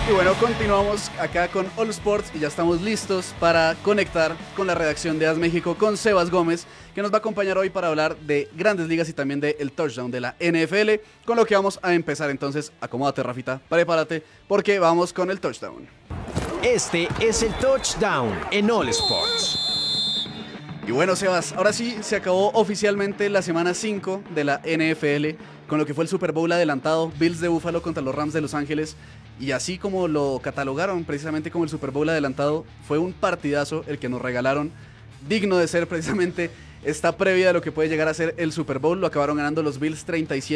Y bueno, continuamos acá con All Sports y ya estamos listos para conectar con la redacción de AS México con Sebas Gómez, que nos va a acompañar hoy para hablar de Grandes Ligas y también del touchdown de la NFL, con lo que vamos a empezar. Entonces, acomódate, Rafita, prepárate, porque vamos con el touchdown. Este es el touchdown en All Sports. Y bueno, Sebas, ahora sí se acabó oficialmente la semana 5 de la NFL, con lo que fue el Super Bowl adelantado, Bills de Buffalo contra los Rams de Los Ángeles. Y así como lo catalogaron precisamente como el Super Bowl adelantado, fue un partidazo el que nos regalaron, digno de ser precisamente esta previa de lo que puede llegar a ser el Super Bowl. Lo acabaron ganando los Bills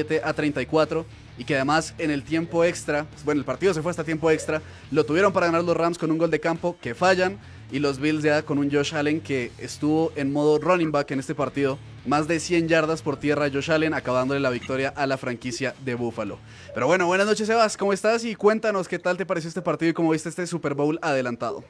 37-34 y que además en el tiempo extra, bueno, el partido se fue hasta tiempo extra, lo tuvieron para ganar los Rams con un gol de campo que fallan, y los Bills ya con un Josh Allen que estuvo en modo running back en este partido, más de 100 yardas por tierra Josh Allen, acabándole la victoria a la franquicia de Buffalo. Pero bueno, buenas noches, Sebas, ¿cómo estás? Y cuéntanos qué tal te pareció este partido y cómo viste este Super Bowl adelantado.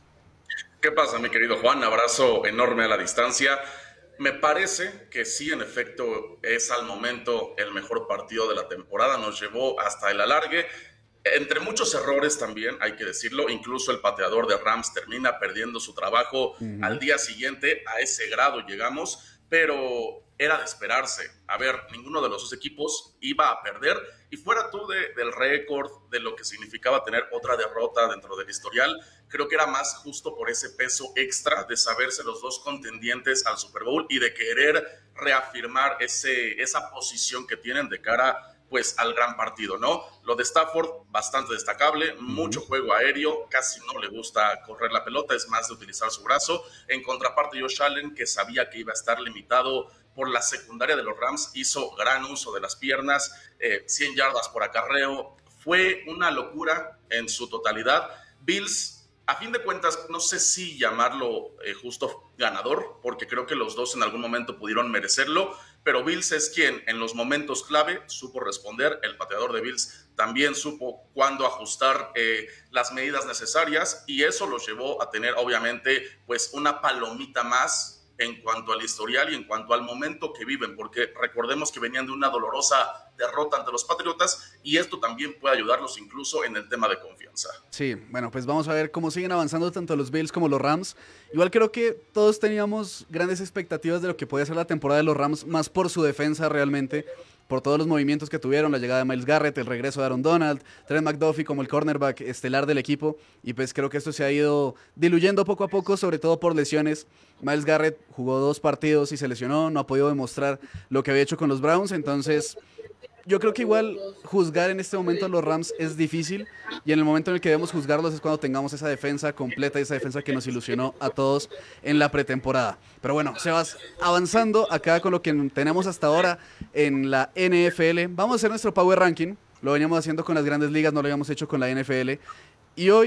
¿Qué pasa, mi querido Juan? Abrazo enorme a la distancia. Me parece que sí, en efecto, es al momento el mejor partido de la temporada. Nos llevó hasta el alargue. Entre muchos errores también, hay que decirlo, incluso el pateador de Rams termina perdiendo su trabajo al día siguiente, a ese grado llegamos, pero era de esperarse. A ver, ninguno de los dos equipos iba a perder, y fuera tú del récord, de lo que significaba tener otra derrota dentro del historial, creo que era más justo por ese peso extra de saberse los dos contendientes al Super Bowl y de querer reafirmar esa posición que tienen de cara pues al gran partido, ¿no? Lo de Stafford, bastante destacable, mucho juego aéreo, casi no le gusta correr la pelota, es más de utilizar su brazo. En contraparte, Josh Allen, que sabía que iba a estar limitado por la secundaria de los Rams, hizo gran uso de las piernas, 100 yardas por acarreo, fue una locura en su totalidad. Bills, a fin de cuentas, no sé si llamarlo justo ganador, porque creo que los dos en algún momento pudieron merecerlo, pero Bills es quien en los momentos clave supo responder. El pateador de Bills también supo cuándo ajustar las medidas necesarias, y eso los llevó a tener obviamente pues una palomita más en cuanto al historial y en cuanto al momento que viven, porque recordemos que venían de una dolorosa derrota ante los Patriotas, y esto también puede ayudarlos incluso en el tema de confianza. Sí, bueno, pues vamos a ver cómo siguen avanzando tanto los Bills como los Rams. Igual creo que todos teníamos grandes expectativas de lo que podía ser la temporada de los Rams, más por su defensa realmente, por todos los movimientos que tuvieron, la llegada de Myles Garrett, el regreso de Aaron Donald, Trent McDuffie como el cornerback estelar del equipo, y pues creo que esto se ha ido diluyendo poco a poco, sobre todo por lesiones. Myles Garrett jugó 2 partidos y se lesionó, no ha podido demostrar lo que había hecho con los Browns, entonces yo creo que igual juzgar en este momento a los Rams es difícil, y en el momento en el que debemos juzgarlos es cuando tengamos esa defensa completa y esa defensa que nos ilusionó a todos en la pretemporada. Pero bueno, Sebas, avanzando acá con lo que tenemos hasta ahora en la NFL, vamos a hacer nuestro Power Ranking. Lo veníamos haciendo con las Grandes Ligas, no lo habíamos hecho con la NFL, y hoy